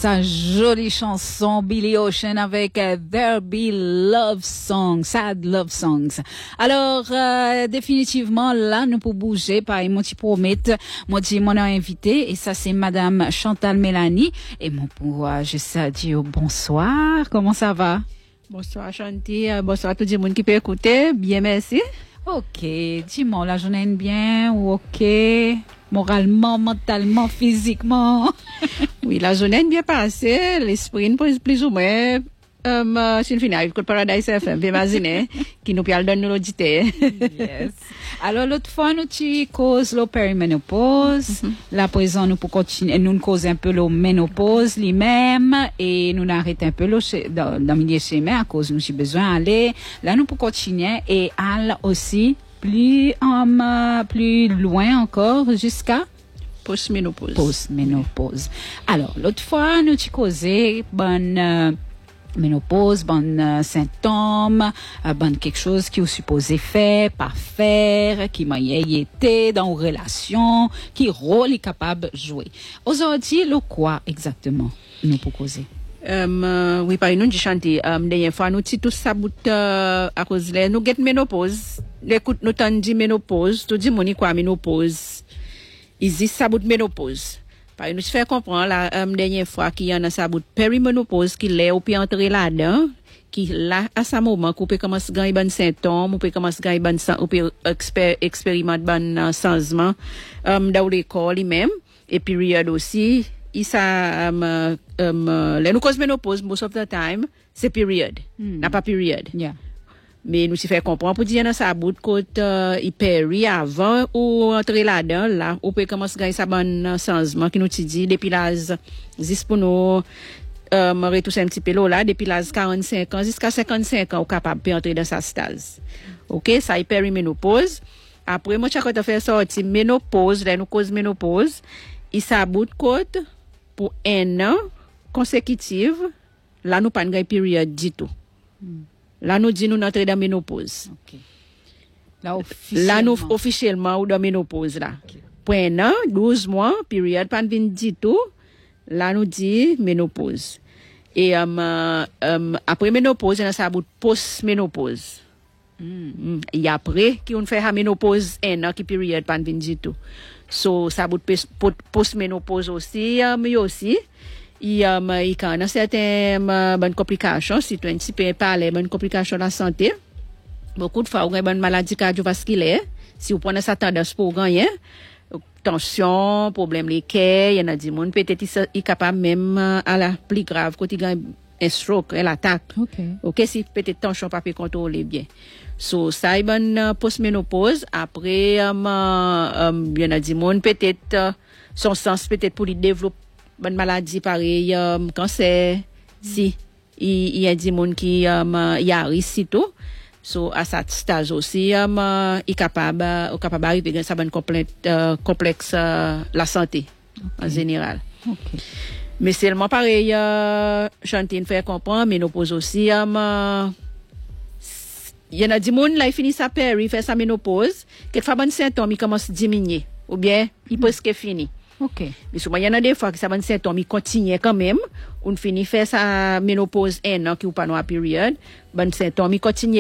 sa jolie chanson Billy Ocean avec There Be Love Songs, Sad Love Songs. Alors, définitivement, là, nous pouvons bouger, par mon petit promette, mon invité, et ça, c'est Madame Chantal Mélanie, et mon pour, je sais dire bonsoir, comment ça va? Bonsoir Chanty, bonsoir à tout le monde qui peut écouter, bien merci. Ok, dis-moi, la journée est bien ou ok? Moralement, mentalement, physiquement? Oui, la journée est bien passée, l'esprit plus ou moins, c'est une finale, écoute Paradise FM, bien imaginé, qui nous parle de nous l'auditeur. Yes. Alors, l'autre fois, nous tu cause la périménopause. La présent, nous pour continuer, nous cause un peu la ménopause, lui-même, et nous arrêtons un peu dans le milieu chemin à cause nous avons besoin d'aller. Là, nous pour continuer et aller aussi plus loin encore jusqu'à Post-ménopause. Post-ménopause. Alors, l'autre fois, nous tu causé bonne ménopause, bonne symptômes, bonne quelque chose qui est supposé faire, pas faire, qui m'a été dans une relation, qui rôle est capable de jouer. Aujourd'hui, le quoi exactement nous pour causer? Oui, par nous, j'ai chanté, dernière fois, nous, tous ça bout, à cause de nous, get ménopause. L'écoute, nous, t'en dit ménopause, tout dit, moni, quoi, ménopause. Ils disent ça bout ménopause. Par nous, fait comprendre, la, dernière fois, qu'il y en a ça bout périménopause, qu'il est, ou peut entrer là-dedans, qui là, à ce moment, qu'on peut commencer à gagner bonnes symptômes, on peut commencer à gagner bonnes, on peut expérimenter bonnes changements, dans l'école, lui-même, et période aussi, il ça, les nous cause ménopause, most of the time, c'est période. N'a pas période. Yeah. Mais nous s'y fait comprendre pour dire dans sa bout côté il péri avant ou entrer là-dedans là on peut commencer gagner sa bonne changement qui nous dit depuis l'âge juste pour nous retourner un petit peu là depuis l'âge 45 ans jusqu'à 55 ans on capable de entrer dans sa stage. OK, ça est périménopause. Après moi chaque fois faire sortir ménopause, là nous cause ménopause, il s'aboute côte pour un an consécutif, là nous pas une période du tout. Là, nous disons nous entrons dans la ménopause. Okay. Là, nous, officiellement, ou dans la ménopause, là. Okay. Pour un an, 12 mois, période, pas du tout. Là, nous disons ménopause. Et, après ménopause, il y a ça bout post-ménopause. Et après, qu'on fait la ménopause, un an, qui période, pas du tout. So, ça bout post-ménopause aussi, mais aussi. Il y a certaines bonnes complications, si tu as un petit peu parlé, bonnes complications de la santé. Beaucoup de fois, vous avez une maladie cardiovasculaire. Si vous prenez cette tendance pour gagner, tension, problème les cœurs, il y en a des gens, peut-être, ils sont capables même à la plus grave, quand ils gagnent un stroke, une attaque. OK, si peut-être tension pas peut contrôler bien. So, ça est bonne post-ménopause. Après, il y en a des gens, peut-être, son sens, peut-être, pour les développer bonne maladie pareil cancer si il y a des gens qui y a risque tout so à cet stage aussi est capable d'arriver à ça bonne complexe la santé en général. Mais seulement pareil Chantine fait comprendre ménopause aussi il y en a des gens là ils finissent sa péri fait sa ménopause quelquefois bonne symptômes ils commencent à diminuer ou bien il presque fini. OK. Mais souvent, il y en a des fois que ça va symptômes, il continue quand même. On finit faire sa ménopause un an qui ou pas dans la période. Bon symptômes, il continue